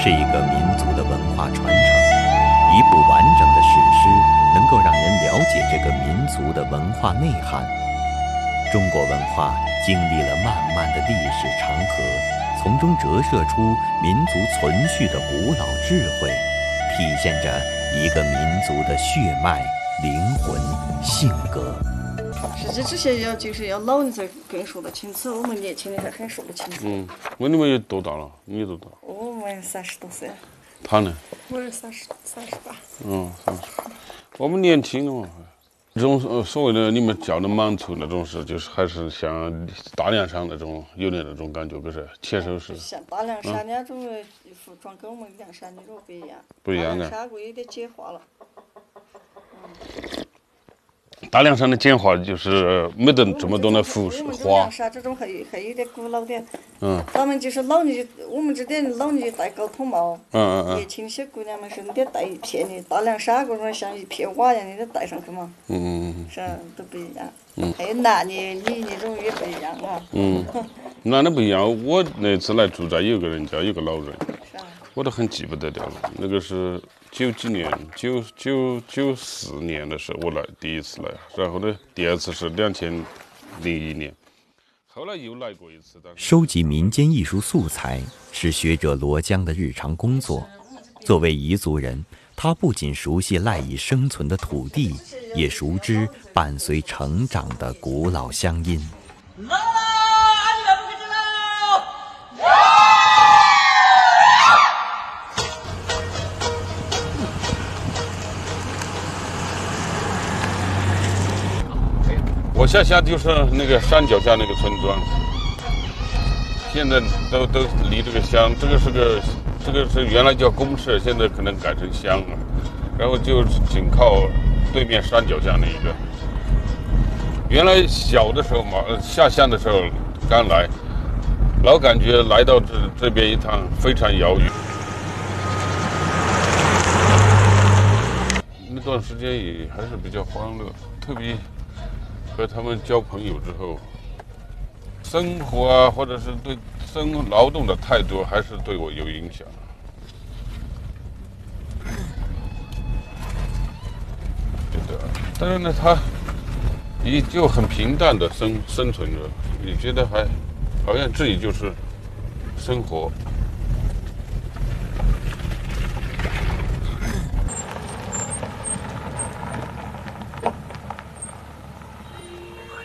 是一个民族的文化传承。一部完整的史诗能够让人了解这个民族的文化内涵。中国文化经历了漫漫的历史长河，从中折射出民族存续的古老智慧，体现着一个民族的血脉、灵魂、性格。 实际这些就是要老人才更说得清楚，我们年轻人还很说不清楚。 问你们有多大了？你多大？ 我们30多岁。 他呢？ 我是38。 30。我们年轻了嘛。这种所谓的你们叫的满族那种事，就是还是像大凉山那种有点那种感觉，不是切手式。 像大凉山那种服装跟我们凉山那种不一样。 不一样的。 大凉山我有点简化了。 大凉山的简化就是没得这么多的服饰花。 凉山这种还有点古老点。他们就是老年，我们这点老年戴高筒帽。年轻些姑娘们是得戴一片的，大凉山嗰种像一片瓦一样的，得戴上去嘛。是都不一样。还有男的、女的这种也不一样啊。 男的不一样。我那次来住在有个人家，有个老人，我都很记不得掉了。那个是90几年，94年的时候我来第一次来，然后呢，第二次是2001年，后来又来过一次。 收集民间艺术素材是学者罗江的日常工作。作为彝族人，他不仅熟悉赖以生存的土地，也熟知伴随成长的古老乡音。 我下就是那个山脚下那个村庄，现在都离这个乡，这个是原来叫公社，现在可能改成乡了，然后就紧靠对面山脚下那一个。原来小的时候嘛，下乡的时候刚来，老感觉来到这边一趟非常遥远。那段时间也还是比较欢乐，特别和他们交朋友之后，生活啊，或者是对劳动的态度，还是对我有影响。对的，但是呢，他也就很平淡的生存着，你觉得还好像自己就是生活。